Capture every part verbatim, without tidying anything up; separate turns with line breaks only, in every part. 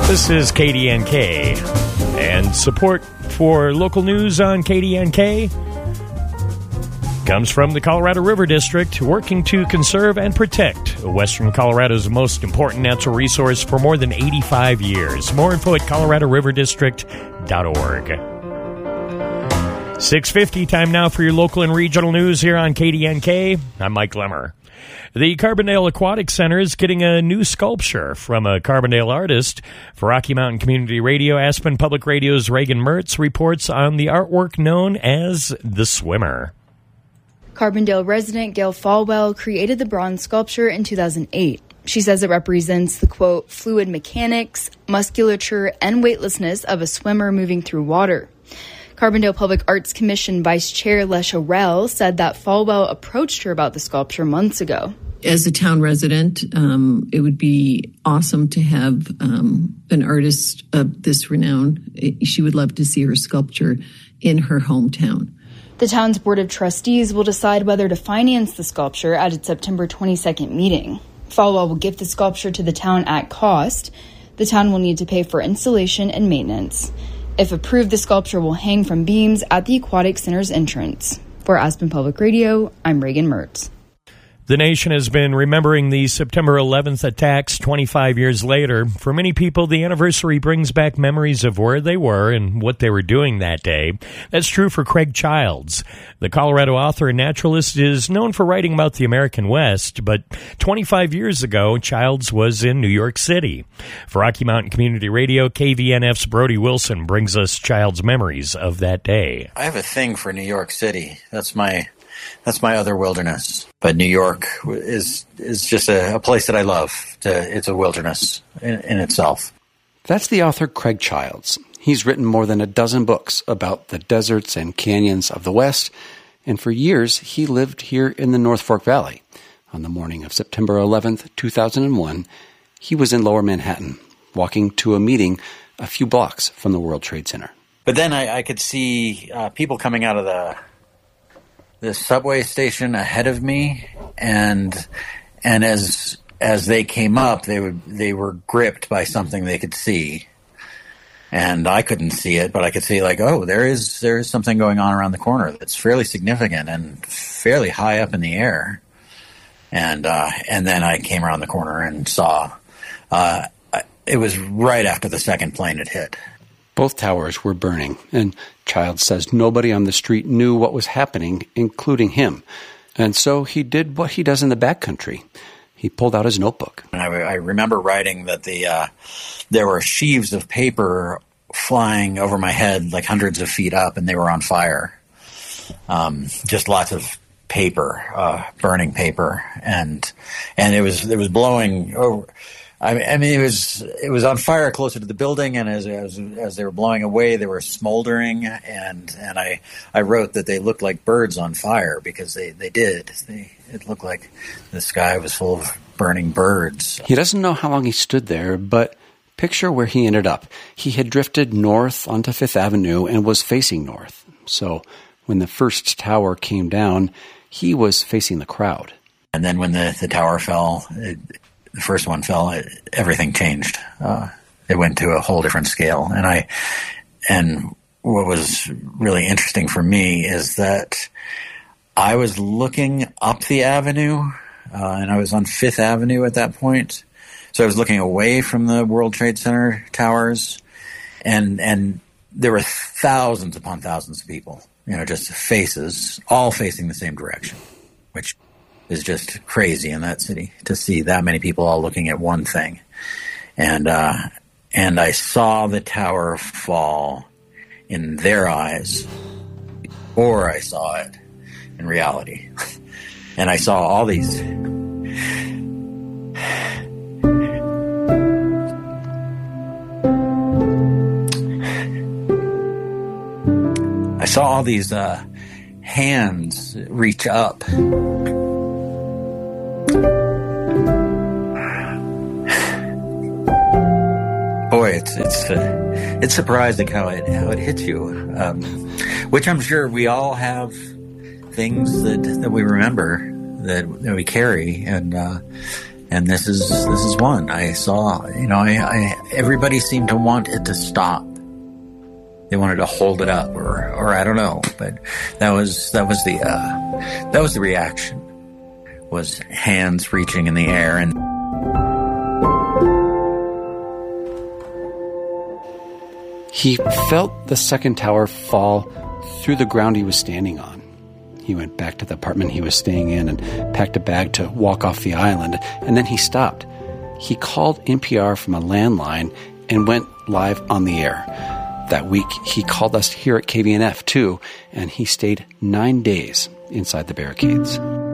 This is K D N K, and support for local news on K D N K comes from the Colorado River District, working to conserve and protect Western Colorado's most important natural resource for more than eighty-five years. More info at colorado river district dot org. six fifty, time now for your local and regional news here on K D N K. I'm Mike Lemmer. The Carbondale Aquatic Center is getting a new sculpture from a Carbondale artist. For Rocky Mountain Community Radio, Aspen Public Radio's Reagan Mertz reports on the artwork known as The Swimmer.
Carbondale resident Gail Falwell created the bronze sculpture in two thousand eight. She says it represents the, quote, fluid mechanics, musculature, and weightlessness of a swimmer moving through water. Carbondale Public Arts Commission Vice Chair Lesha Rell said that Falwell approached her about the sculpture months ago.
As a town resident, um, it would be awesome to have um, an artist of this renown. She would love to see her sculpture in her hometown.
The town's Board of Trustees will decide whether to finance the sculpture at its September twenty-second meeting. Falwell will gift the sculpture to the town at cost. The town will need to pay for installation and maintenance. If approved, the sculpture will hang from beams at the Aquatic Center's entrance. For Aspen Public Radio, I'm Reagan Mertz.
The nation has been remembering the September eleventh attacks twenty-five years later. For many people, the anniversary brings back memories of where they were and what they were doing that day. That's true for Craig Childs. The Colorado author and naturalist is known for writing about the American West, but twenty-five years ago, Childs was in New York City. For Rocky Mountain Community Radio, K V N F's Brody Wilson brings us Childs' memories of that day.
I have a thing for New York City. That's my... That's my other wilderness. But New York is is just a, a place that I love. To, it's a wilderness in, in itself.
That's the author Craig Childs. He's written more than a dozen books about the deserts and canyons of the West, and for years he lived here in the North Fork Valley. On the morning of September eleventh, two thousand one, he was in Lower Manhattan, walking to a meeting a few blocks from the World Trade Center.
But then I, I could see uh, people coming out of the the subway station ahead of me, and and as as they came up, they would they were gripped by something they could see, and I couldn't see it, but I could see like, oh, there is there is something going on around the corner that's fairly significant and fairly high up in the air, and uh, and then I came around the corner and saw. Uh, it was right after the second plane had hit.
Both towers were burning, and Childs says nobody on the street knew what was happening, including him. And so he did what he does in the backcountry. He pulled out his notebook.
And I, I remember writing that the uh, there were sheaves of paper flying over my head like hundreds of feet up, and they were on fire. Um, just lots of paper, uh, burning paper, and and it was it was blowing over. I mean, it was it was on fire closer to the building, and as as as they were blowing away, they were smoldering. And and I, I wrote that they looked like birds on fire because they, they did. They, it looked like the sky was full of burning birds.
He doesn't know how long he stood there, but picture where he ended up. He had drifted north onto Fifth Avenue and was facing north. So when the first tower came down, he was facing the crowd.
And then when the, the tower fell, it, the first one fell, it, everything changed. Uh, it went to a whole different scale. And I, and what was really interesting for me is that I was looking up the avenue, uh, and I was on Fifth Avenue at that point. So I was looking away from the World Trade Center towers, and, and there were thousands upon thousands of people, you know, just faces, all facing the same direction, which is just crazy in that city to see that many people all looking at one thing. And uh, and I saw the tower fall in their eyes before I saw it in reality. And I saw all these I saw all these uh, hands reach up. Boy, it's it's uh, it's surprising how it how it hits you. Um, which I'm sure we all have things that that we remember that, that we carry, and uh, And this is this is one I saw. You know, I, I everybody seemed to want it to stop. They wanted to hold it up, or or I don't know, but that was that was the uh, that was the reaction. Was hands reaching in the air and.
He felt the second tower fall through the ground he was standing on. He went back to the apartment he was staying in and packed a bag to walk off the island, and then he stopped. He called N P R from a landline and went live on the air. That week, he called us here at K B N F, too, and he stayed nine days inside the barricades.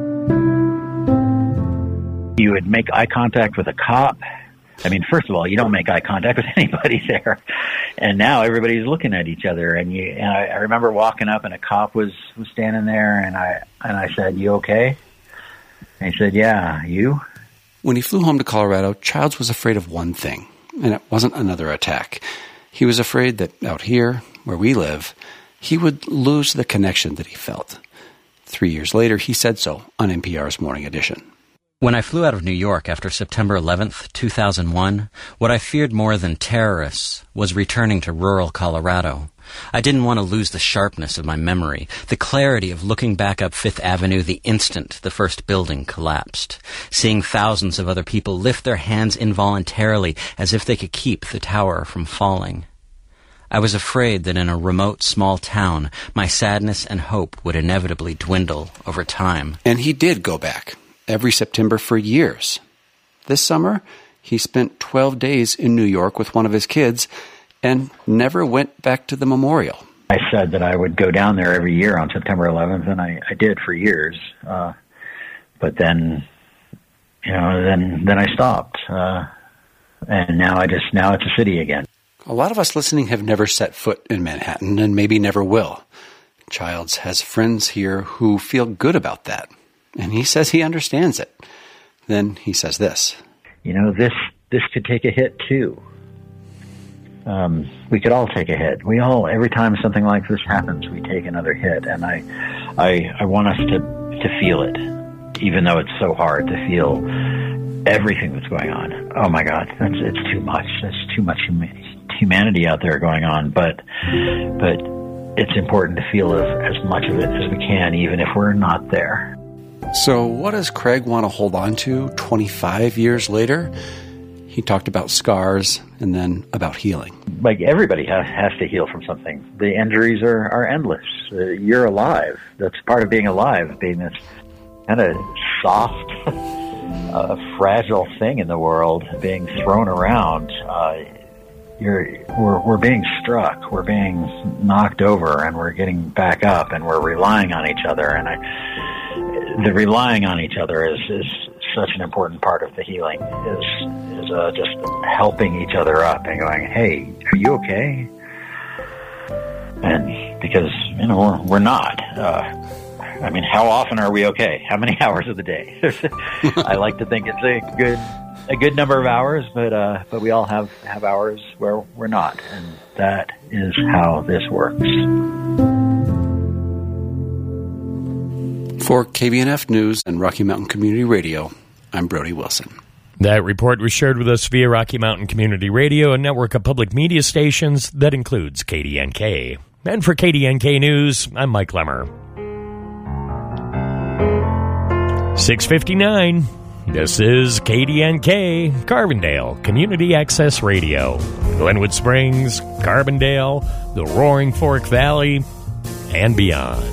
You would make eye contact with a cop. I mean, first of all, you don't make eye contact with anybody there. And now everybody's looking at each other. And you, and I, I remember walking up and a cop was, was standing there, and I and I said, "You okay?" And he said, "Yeah, you?"
When he flew home to Colorado, Childs was afraid of one thing, and it wasn't another attack. He was afraid that out here, where we live, he would lose the connection that he felt. Three years later, he said so on N P R's Morning Edition.
When I flew out of New York after September eleventh, two thousand one, what I feared more than terrorists was returning to rural Colorado. I didn't want to lose the sharpness of my memory, the clarity of looking back up Fifth Avenue the instant the first building collapsed, seeing thousands of other people lift their hands involuntarily as if they could keep the tower from falling. I was afraid that in a remote small town, my sadness and hope would inevitably dwindle over time.
And he did go back. Every September for years. This summer, he spent twelve days in New York with one of his kids and never went back to the memorial.
I said that I would go down there every year on September eleventh, and I, I did for years. Uh, but then, you know, then then I stopped. Uh, and now I just, now it's a city again.
A lot of us listening have never set foot in Manhattan and maybe never will. Childs has friends here who feel good about that. And he says he understands it. Then he says this.
You know, this this could take a hit, too. Um, we could all take a hit. We all, every time something like this happens, we take another hit. And I I, I want us to, to feel it, even though it's so hard to feel everything that's going on. Oh, my God, that's, it's too much. There's too much hum- humanity out there going on. But but it's important to feel as, as much of it as we can, even if we're not there.
So what does Craig want to hold on to twenty-five years later? He talked about scars and then about healing.
Like everybody has, has to heal from something. The injuries are, are endless. Uh, you're alive. That's part of being alive, being this kind of soft, uh, fragile thing in the world, being thrown around. Uh, you're, we're, we're being struck. We're being knocked over, and we're getting back up, and we're relying on each other. And I... The relying on each other is, is such an important part of the healing, is is uh, just helping each other up and going, "Hey, are you okay?" And because, you know, we're, we're not. Uh, I mean, how often are we okay? How many hours of the day? I like to think it's a good a good number of hours, but uh, but we all have, have hours where we're not, and that is how this works.
For K B N F News and Rocky Mountain Community Radio, I'm Brody Wilson.
That report was shared with us via Rocky Mountain Community Radio, a network of public media stations that includes K D N K. And for K D N K News, I'm Mike Lemmer. six fifty-nine. This is K D N K, Carbondale Community Access Radio. Glenwood Springs, Carbondale, the Roaring Fork Valley, and beyond.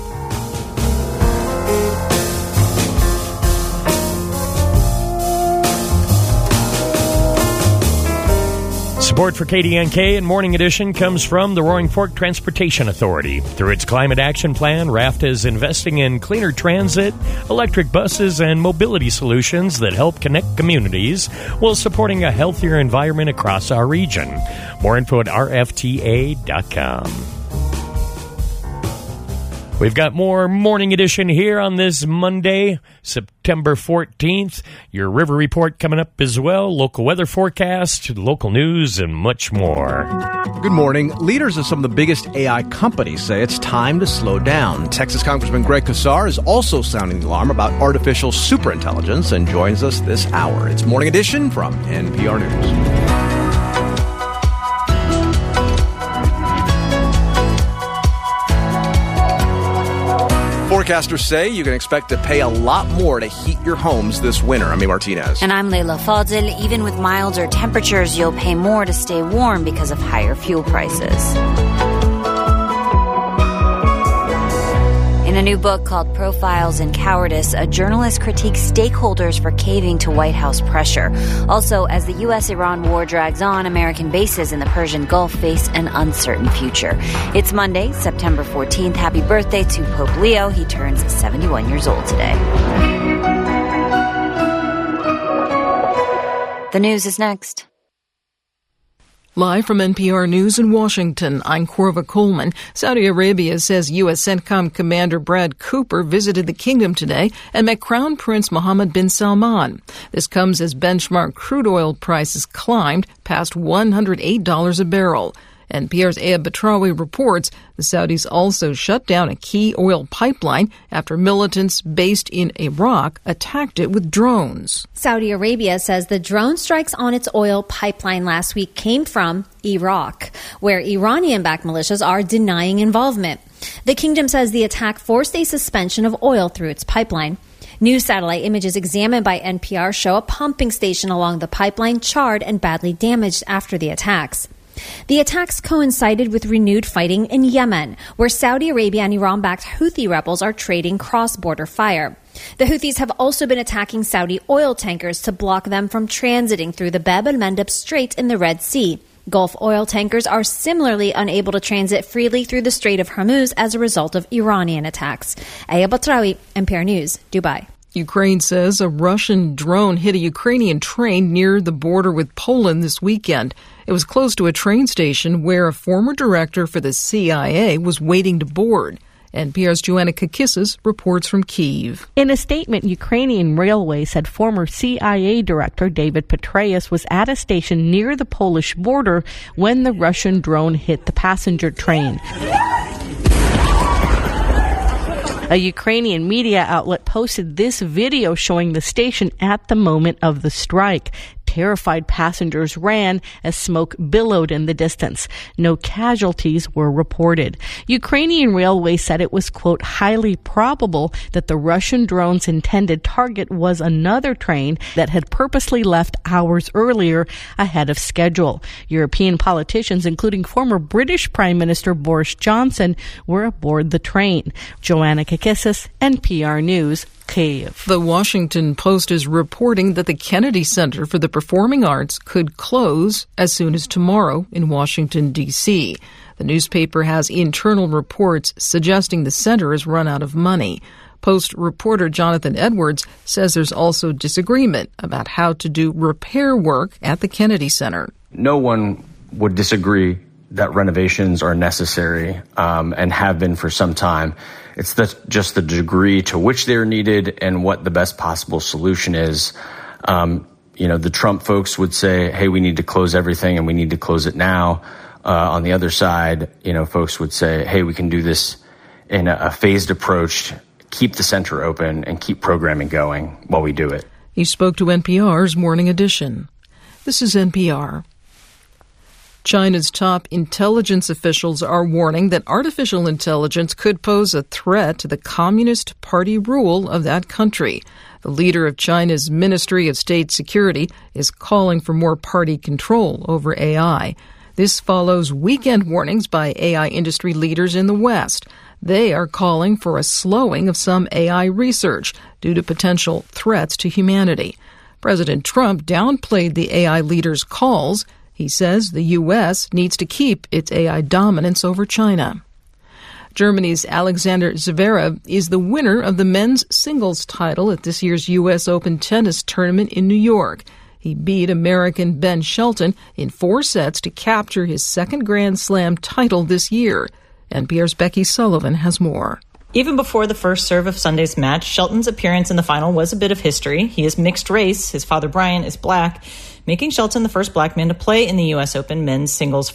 Support for K D N K and Morning Edition comes from the Roaring Fork Transportation Authority. Through its Climate Action Plan, RAFTA is investing in cleaner transit, electric buses, and mobility solutions that help connect communities while supporting a healthier environment across our region. More info at R F T A dot com. We've got more Morning Edition here on this Monday, September September fourteenth. Your River Report coming up as well, local weather forecast, local news, and much more.
Good morning. Leaders of some of the biggest A I companies say it's time to slow down. Texas Congressman Greg Casar is also sounding the alarm about artificial superintelligence and joins us this hour. It's Morning Edition from N P R News. Forecasters say you can expect to pay a lot more to heat your homes this winter. I'm Amy Martinez.
And I'm Leila Fadil. Even with milder temperatures, you'll pay more to stay warm because of higher fuel prices. In a new book called Profiles in Cowardice, a journalist critiques stakeholders for caving to White House pressure. Also, as the U S Iran war drags on, American bases in the Persian Gulf face an uncertain future. It's Monday, September fourteenth. Happy birthday to Pope Leo. He turns seventy-one years old today. The news is next.
Live from N P R News in Washington, I'm Corva Coleman. Saudi Arabia says U S CENTCOM Commander Brad Cooper visited the kingdom today and met Crown Prince Mohammed bin Salman. This comes as benchmark crude oil prices climbed past one hundred eight dollars a barrel. N P R's Ayab Batrawi reports the Saudis also shut down a key oil pipeline after militants based in Iraq attacked it with drones.
Saudi Arabia says the drone strikes on its oil pipeline last week came from Iraq, where Iranian-backed militias are denying involvement. The kingdom says the attack forced a suspension of oil through its pipeline. New satellite images examined by N P R show a pumping station along the pipeline charred and badly damaged after the attacks. The attacks coincided with renewed fighting in Yemen, where Saudi Arabia and Iran-backed Houthi rebels are trading cross-border fire. The Houthis have also been attacking Saudi oil tankers to block them from transiting through the Bab el-Mandeb Strait in the Red Sea. Gulf oil tankers are similarly unable to transit freely through the Strait of Hormuz as a result of Iranian attacks. Ayab Batrawi, N P R News, Dubai.
Ukraine says a Russian drone hit a Ukrainian train near the border with Poland this weekend. It was close to a train station where a former director for the C I A was waiting to board. N P R's Joanna Kakissis reports from Kyiv.
In a statement, Ukrainian Railways said former C I A director David Petraeus was at a station near the Polish border when the Russian drone hit the passenger train. A Ukrainian media outlet posted this video showing the station at the moment of the strike. Terrified passengers ran as smoke billowed in the distance. No casualties were reported. Ukrainian Railways said it was, quote, highly probable that the Russian drone's intended target was another train that had purposely left hours earlier ahead of schedule. European politicians, including former British Prime Minister Boris Johnson, were aboard the train. Joanna Kakissis, N P R News, Kyiv.
The Washington Post is reporting that the Kennedy Center for the Performing Arts could close as soon as tomorrow in Washington, D C. The newspaper has internal reports suggesting the center has run out of money. Post reporter Jonathan Edwards says there's also disagreement about how to do repair work at the Kennedy Center.
No one would disagree that renovations are necessary um, and have been for some time. It's the, just the degree to which they're needed and what the best possible solution is. Um, you know, the Trump folks would say, hey, we need to close everything and we need to close it now. Uh, on the other side, you know, folks would say, hey, we can do this in a, a phased approach, keep the center open and keep programming going while we do it.
He spoke to N P R's Morning Edition. This is N P R. China's top intelligence officials are warning that artificial intelligence could pose a threat to the Communist Party rule of that country. The leader of China's Ministry of State Security is calling for more party control over A I. This follows weekend warnings by A I industry leaders in the West. They are calling for a slowing of some A I research due to potential threats to humanity. President Trump downplayed the A I leaders' calls. He says the U S needs to keep its A I dominance over China. Germany's Alexander Zverev is the winner of the men's singles title at this year's U S Open tennis tournament in New York. He beat American Ben Shelton in four sets to capture his second Grand Slam title this year. N P R's Becky Sullivan has more.
Even before the first serve of Sunday's match, Shelton's appearance in the final was a bit of history. He is mixed race. His father, Brian, is black, making Shelton the first black man to play in the U S Open men's singles